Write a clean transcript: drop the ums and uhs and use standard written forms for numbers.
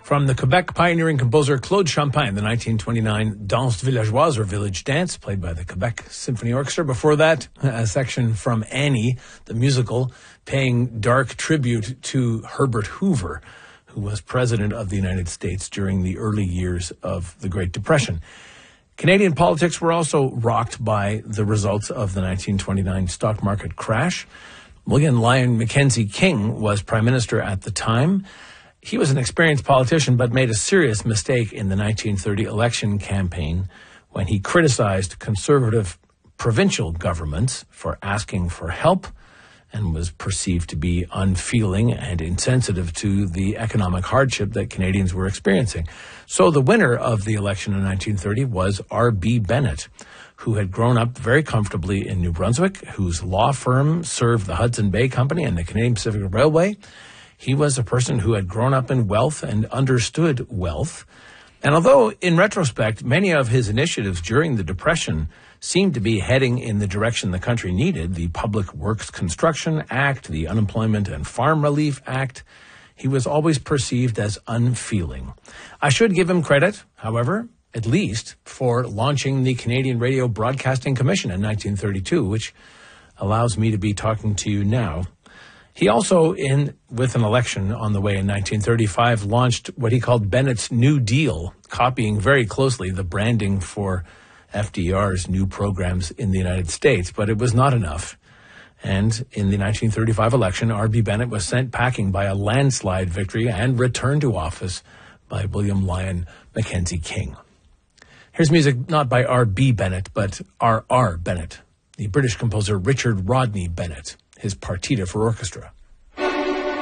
From the Quebec pioneering composer Claude Champagne, the 1929 Danse Villageoise, or Village Dance, played by the Quebec Symphony Orchestra. Before that, a section from Annie, the musical, paying dark tribute to Herbert Hoover, who was President of the United States during the early years of the Great Depression. Canadian politics were also rocked by the results of the 1929 stock market crash. William Lyon Mackenzie King was Prime Minister at the time. He was an experienced politician, but made a serious mistake in the 1930 election campaign when he criticized conservative provincial governments for asking for help and was perceived to be unfeeling and insensitive to the economic hardship that Canadians were experiencing. So the winner of the election in 1930 was R.B. Bennett, who had grown up very comfortably in New Brunswick, whose law firm served the Hudson Bay Company and the Canadian Pacific Railway. He was a person who had grown up in wealth and understood wealth. And although, in retrospect, many of his initiatives during the Depression seemed to be heading in the direction the country needed, the Public Works Construction Act, the Unemployment and Farm Relief Act, he was always perceived as unfeeling. I should give him credit, however, at least for launching the Canadian Radio Broadcasting Commission in 1932, which allows me to be talking to you now. He also, with an election on the way in 1935, launched what he called Bennett's New Deal, copying very closely the branding for FDR's new programs in the United States. But it was not enough. And in the 1935 election, R.B. Bennett was sent packing by a landslide victory and returned to office by William Lyon Mackenzie King. Here's music not by R.B. Bennett, but R.R. Bennett, the British composer Richard Rodney Bennett, his partita for orchestra.